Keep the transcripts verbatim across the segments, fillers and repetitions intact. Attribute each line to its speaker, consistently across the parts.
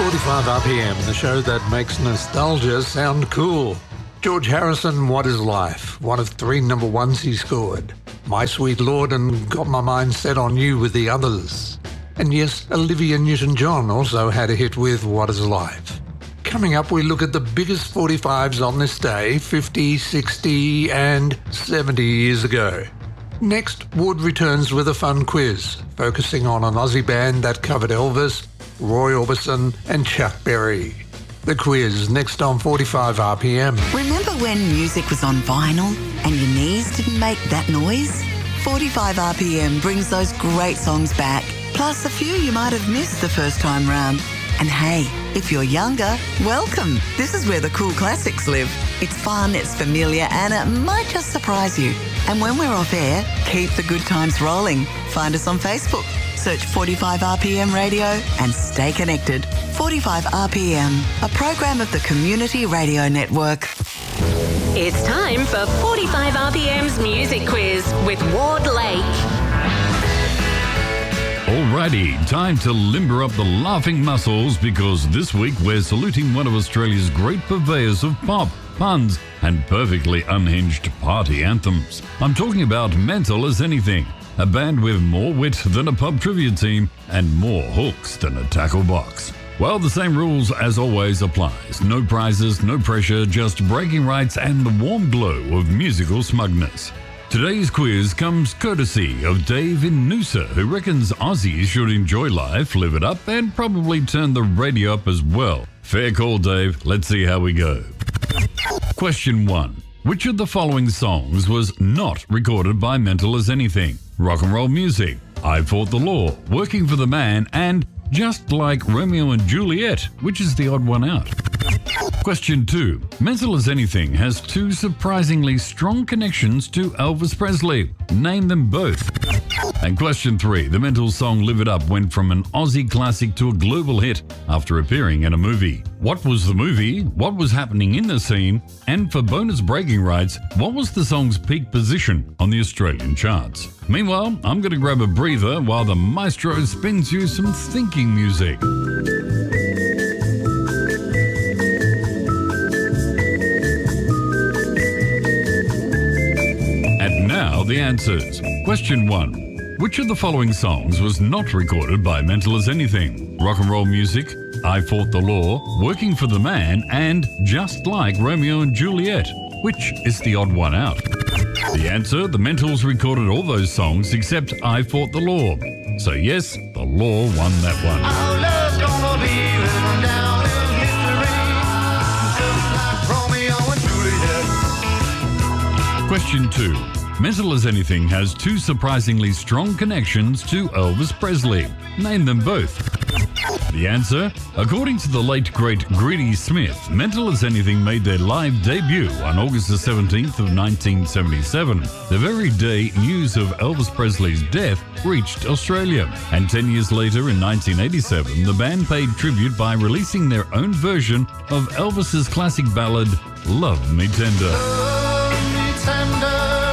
Speaker 1: forty-five R P M, the show that makes nostalgia sound cool. George Harrison, What Is Life? One of three number ones he scored. My Sweet Lord and Got My Mind Set on You with the others. And yes, Olivia Newton-John also had a hit with What Is Life. Coming up, we look at the biggest forty-fives on this day, fifty, sixty and seventy years ago. Next, Wood returns with a fun quiz, focusing on an Aussie band that covered Elvis, Roy Orbison and Chuck Berry. The quiz next on forty-five R P M.
Speaker 2: Remember when music was on vinyl and your knees didn't make that noise? forty-five R P M brings those great songs back, plus a few you might have missed the first time round. And hey, if you're younger, welcome. This is where the cool classics live. It's fun, it's familiar, and it might just surprise you. And when we're off air, keep the good times rolling. Find us on Facebook. Search forty-five R P M Radio and stay connected. forty-five R P M, a program of the Community Radio Network.
Speaker 3: It's time for forty-five R P M's Music Quiz with Ward Lake.
Speaker 4: Alrighty, time to limber up the laughing muscles because this week we're saluting one of Australia's great purveyors of pop, puns, and perfectly unhinged party anthems. I'm talking about Mental As Anything, a band with more wit than a pub trivia team and more hooks than a tackle box. Well, the same rules as always applies. No prizes, no pressure, just bragging rights and the warm glow of musical smugness. Today's quiz comes courtesy of Dave in Noosa, who reckons Aussies should enjoy life, live it up, and probably turn the radio up as well. Fair call, Dave. Let's see how we go. Question one. Which of the following songs was not recorded by Mental As Anything? Rock and Roll Music, I Fought the Law, Working for the Man, and Just Like Romeo and Juliet, which is the odd one out. Question two. Mental As Anything has two surprisingly strong connections to Elvis Presley. Name them both. And question three. The Mental song Live It Up went from an Aussie classic to a global hit after appearing in a movie. What was the movie? What was happening in the scene? And for bonus bragging rights, what was the song's peak position on the Australian charts? Meanwhile, I'm going to grab a breather while the maestro spins you some thinking music. Now the answers. Question one. Which of the following songs was not recorded by Mental As Anything? Rock and Roll Music, I Fought the Law, Working for the Man, and Just Like Romeo and Juliet. Which is the odd one out? The answer, the Mentals recorded all those songs except I Fought the Law. So yes, the Law won that one.
Speaker 5: Our love's gonna be written down in history, just like Romeo and Juliet.
Speaker 4: Question two. Mental As Anything has two surprisingly strong connections to Elvis Presley. Name them both. The answer? According to the late great Greedy Smith, Mental As Anything made their live debut on August the seventeenth of nineteen seventy-seven. The very day news of Elvis Presley's death reached Australia. And ten years later, in nineteen eighty-seven, the band paid tribute by releasing their own version of Elvis's classic ballad, Love Me Tender.
Speaker 5: Love me tender.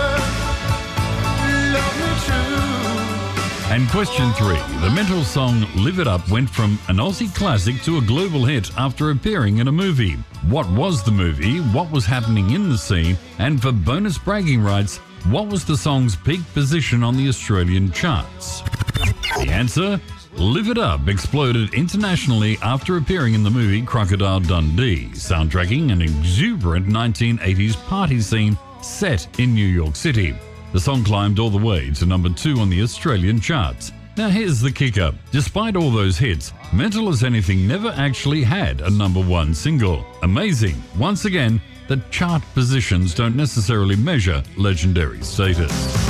Speaker 4: And question three. The Mental song Live It Up went from an Aussie classic to a global hit after appearing in a movie. What was the movie? What was happening in the scene? And for bonus bragging rights, what was the song's peak position on the Australian charts? The answer? Live It Up exploded internationally after appearing in the movie Crocodile Dundee, soundtracking an exuberant nineteen eighties party scene set in New York City. The song climbed all the way to number two on the Australian charts. Now here's the kicker. Despite all those hits, Mental As Anything never actually had a number one single. Amazing. Once again, that chart positions don't necessarily measure legendary status.